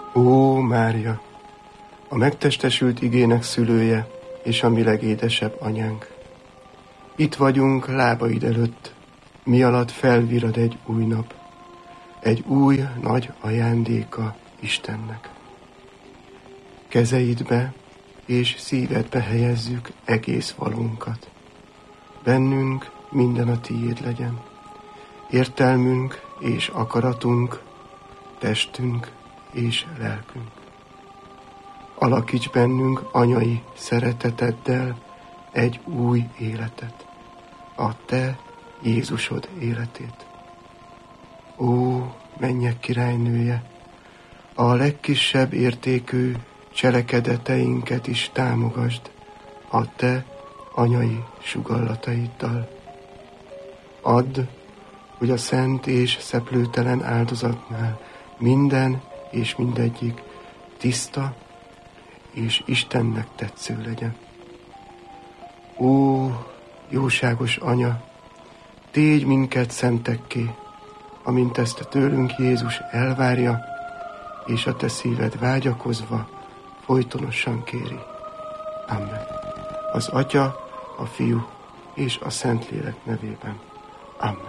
Ó, Mária, a megtestesült igének szülője, és a mi legédesebb anyánk. Itt vagyunk lábaid előtt, mi alatt felvirad egy új nap, egy új nagy ajándéka Istennek. Kezeidbe és szívedbe helyezzük egész valónkat. Bennünk minden a tiéd legyen. Értelmünk és akaratunk, testünk és lelkünk. Alakíts bennünk anyai szereteteddel egy új életet, a te Jézusod életét. Ó, mennyek királynője, a legkisebb értékű cselekedeteinket is támogasd a te anyai sugallataiddal. Add, hogy a szent és szeplőtelen áldozatnál minden és mindegyik tiszta és Istennek tetsző legyen. Ó, jóságos Anya, tégy minket szentekké, amint ezt tőlünk Jézus elvárja, és a te szíved vágyakozva folytonosan kéri. Amen. Az Atya, a Fiú és a Szentlélek nevében. Amen.